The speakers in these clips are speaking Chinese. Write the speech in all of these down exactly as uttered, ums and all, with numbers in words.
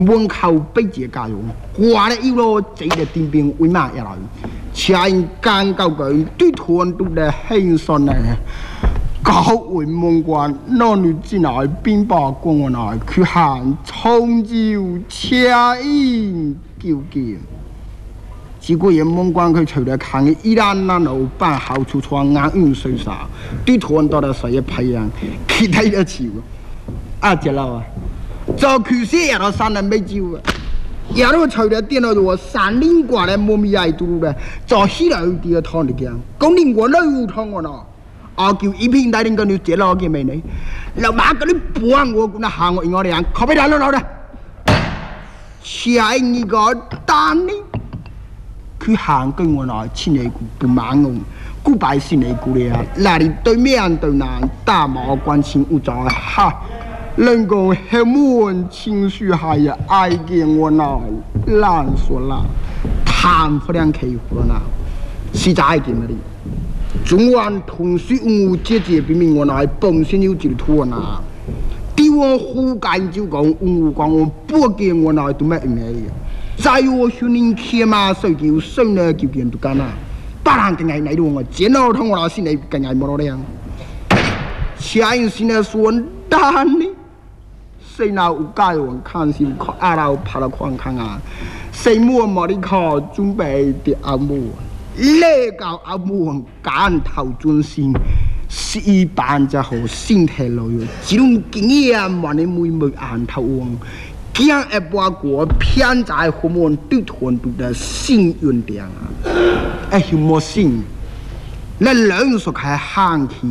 门口北街加油，挂了一路这个丁兵为马而来，前干高举对团都的很酸呢。高为门关，那女进来兵把关我来，去喊冲酒车饮酒见。结果人门关去除了看嘅依然那老板好处窗眼用水沙，对团到了谁也培养，其他的球。啊，知道啊。做佢些也到三人没酒啊，也都除了电脑我三年过来冇咪爱读的，做起来有啲汤嚟讲，讲你我都有汤我咯，啊叫一片大定个你接落嘅未呢？老马嗰啲半我咁那行我我哋人，靠边打落落的，下一个单呢，佢行跟我来，亲你不忙我，古拜新你古嚟啊，那里对面对南大毛关心有在哈。能够很满情绪还也爱见我那烂说啦，谈不了开户了啦，是在见那里。中晚同时我姐姐比明我那本身有几多呐，对我胡干就讲我讲我不见我那都没咩嘅，在我训练起码手就生了就见都干啦，当然更爱来到我见到同我那心里更爱冇多样，下一次呢说单呢。谁那有介人看是看阿拉拍了看看啊，谁摸摸的靠准备的阿摸，那个阿摸干头专心，是一般就好身体老哟，这种经验嘛你每每按头往，这样一把过偏在后面对团队的幸运点啊，哎有冇幸？那人说开喊起。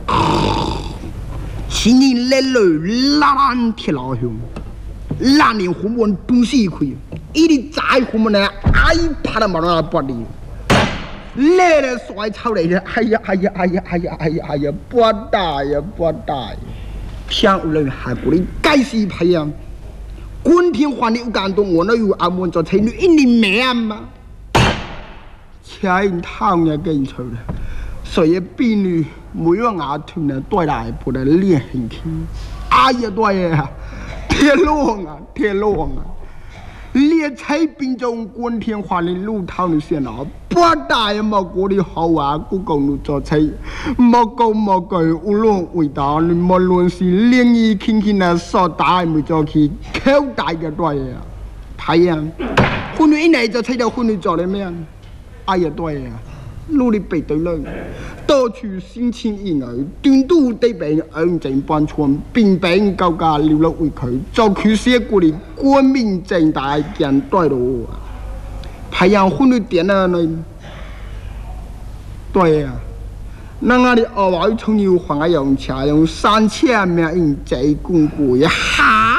今年来来烂铁老兄，烂年后门东西亏，一直在后门呢，哎怕得毛那不离，来了甩草来的，哎呀哎呀哎呀哎呀哎呀哎呀，不大呀不大，像人还不能该死培养，关天换你有感动，我那有阿门做才女一年命嘛，钱汤也给你抽了。所以婢女每个牙团呢，对来不得练很轻。哎呀，对呀，铁路啊，铁路啊，列车并中关天华的路头的线啊，不大也冇过的好啊，古公路坐车，冇高冇贵，无论伟大，你无论是另一轻轻的所大没做去，口大嘅对呀，太阳，妇女一来就睇到妇女做的咩？哎呀，对呀。努力背对了，多处心情意外，端都对病安静半寸，病病高价流落为佢，做佢些过嚟光明正大见对路啊！太阳混到点啊你？对啊，那我哋额外从要还用车用三千名人在巩固一哈，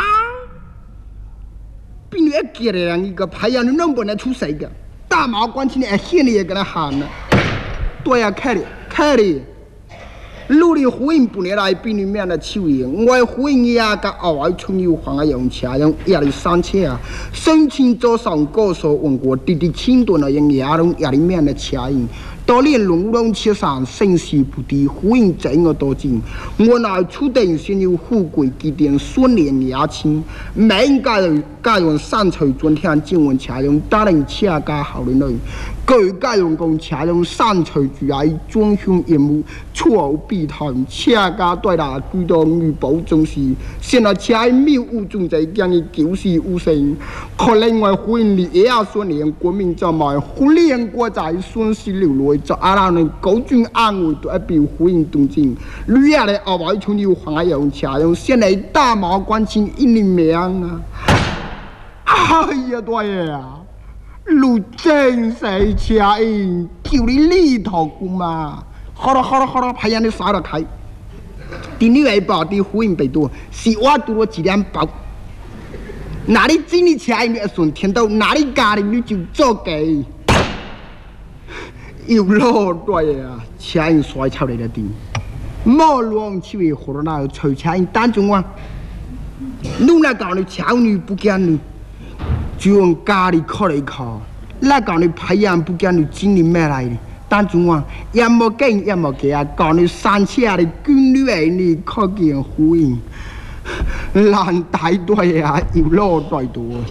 并且一个人一个太阳你能不能出世个？大毛关起来现在也跟他喊了。对呀、啊，看哩看哩，努力回应半年来比你面的手艺，我回应呀个额外重要还要用车用压力三车啊，申请早上高手问过滴滴轻顿的用压力压力面的车用，到连龙龙车上生死不敌，回应整个多金，我那初等先有富贵基点孙连牙亲，每家人家用三锤转天经文车用打人车家好的人。各家用工车用三锤主爱装凶业务，错误避谈车家对啦，居到预保重视，现在车谬误中在将伊九死无生，可另外回应你也要说连国民在卖，互联国在损失流落，在阿拉人高军安慰都一表回应动静，旅亚的额外从要还用车用，现在大毛关心一年命啊！哎呀，对呀。路正谁车因，就你里头姑嘛，好了好了好了，排样你杀了开。第二个包的呼应被多，是我多了几两包。哪里经理车因你顺天到，哪里家里你就做给。有路对啊，车因摔出来的地，莫乱去为活了那吹车因单中啊，弄那搞你车女不见你。就用家里考一考，那讲你培养不讲你经历咩来的？但中啊，也冇给也冇给啊，讲你三千的军旅你考见呼应， 爛大隊啊，要攞大隊。